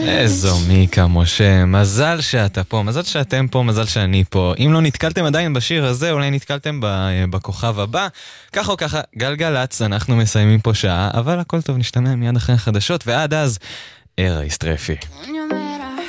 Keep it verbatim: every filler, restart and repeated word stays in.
איזו מיקה, משה, מזל שאתה פה, מזל שאתם פה, מזל שאני פה. אם לא נתקלתם עדיין בשיר הזה, אולי נתקלתם בכוכב הבא. ככה או ככה, גלגלץ, אנחנו מסיימים פה שעה, אבל הכל טוב, נשתמע מיד אחרי החדשות, ועד אז, ערה יסטרפי.